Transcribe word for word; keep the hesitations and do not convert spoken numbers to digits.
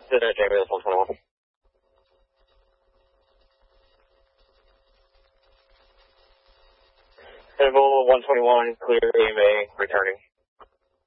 This is Jamie, this one twenty-one. Interval one twenty-one, clear, E M A, returning.